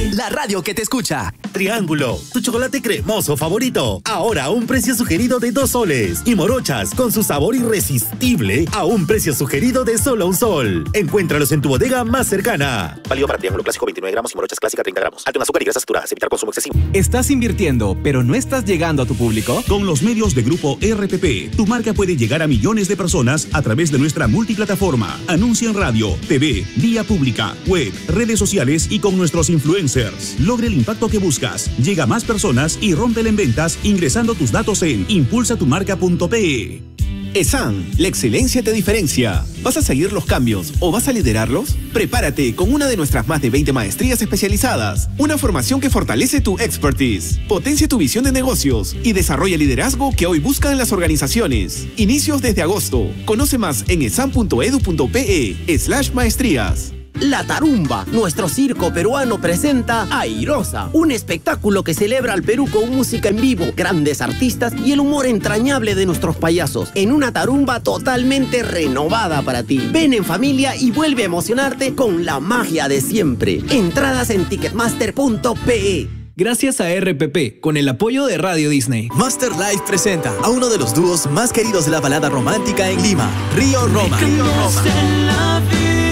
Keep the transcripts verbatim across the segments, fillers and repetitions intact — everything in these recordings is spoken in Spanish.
la radio que te escucha. Triángulo, tu chocolate cremoso favorito, ahora a un precio sugerido de dos soles. Y Morochas, con su sabor irresistible, a un precio sugerido de solo un sol. Encuéntralos en tu bodega más cercana. Válido para Triángulo Clásico veintinueve gramos y Morochas Clásica treinta gramos. Alto en azúcar y grasas saturadas. Evitar consumo excesivo. ¿Estás invirtiendo, pero no estás llegando a tu público? Con los medios de Grupo R P P, tu marca puede llegar a millones de personas a través de nuestra multiplataforma. Anuncia en radio, T V, vía pública, web, redes sociales y con nuestros influencers. Logre el impacto que buscas. Llega a más personas y rómpela en ventas ingresando tus datos en impulsa tu marca punto pe. ESAN, la excelencia te diferencia. ¿Vas a seguir los cambios o vas a liderarlos? Prepárate con una de nuestras más de veinte maestrías especializadas. Una formación que fortalece tu expertise, potencia tu visión de negocios y desarrolla el liderazgo que hoy buscan las organizaciones. Inicios desde agosto. Conoce más en esan punto edu punto pe slash maestrías. La Tarumba, nuestro circo peruano, presenta Airosa, un espectáculo que celebra al Perú con música en vivo, grandes artistas y el humor entrañable de nuestros payasos, en una tarumba totalmente renovada para ti. Ven en familia y vuelve a emocionarte con la magia de siempre. Entradas en ticketmaster punto pe. Gracias a R P P, con el apoyo de Radio Disney. Master Life presenta a uno de los dúos más queridos de la balada romántica en Lima, Río Roma. Río Roma.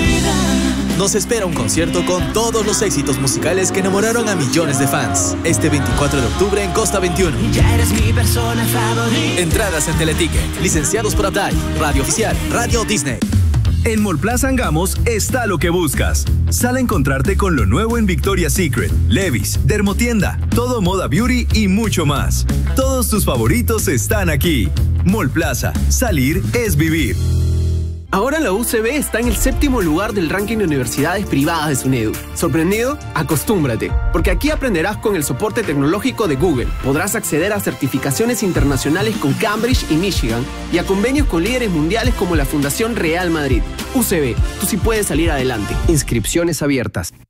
Nos espera un concierto con todos los éxitos musicales que enamoraron a millones de fans. Este veinticuatro de octubre en Costa veintiuno. Ya eres mi persona favorita. Entradas en Teleticket. Licenciados por Aptay. Radio Oficial. Radio Disney. En Mallplaza Angamos está lo que buscas. Sal a encontrarte con lo nuevo en Victoria's Secret, Levi's, Dermotienda, Todo Moda Beauty y mucho más. Todos tus favoritos están aquí. Mallplaza. Salir es vivir. Ahora la U C B está en el séptimo lugar del ranking de universidades privadas de SUNEDU. ¿Sorprendido? Acostúmbrate, porque aquí aprenderás con el soporte tecnológico de Google. Podrás acceder a certificaciones internacionales con Cambridge y Michigan y a convenios con líderes mundiales como la Fundación Real Madrid. U C B, tú sí puedes salir adelante. Inscripciones abiertas.